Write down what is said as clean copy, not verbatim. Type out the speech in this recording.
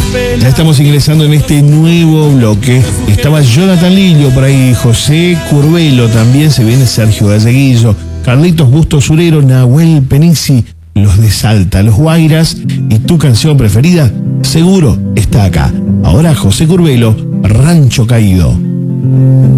Ya estamos ingresando en este nuevo bloque. Estaba Jonathan Lillo por ahí, José Curbelo, también se viene Sergio Galleguillo, Carlitos Busto Surero, Nahuel Penisi, los de Salta, los Guairas, y tu canción preferida seguro está acá. Ahora José Curbelo, Rancho Caído.